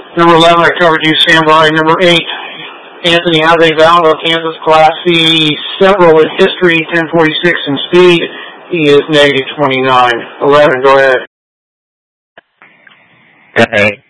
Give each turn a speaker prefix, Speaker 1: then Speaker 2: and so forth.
Speaker 1: Number 11, I covered you, stand by. Number 8, Anthony Alvarado, Kansas, Class C, several in history, 1046 in speed. He is negative 29. 11, go ahead.
Speaker 2: Okay.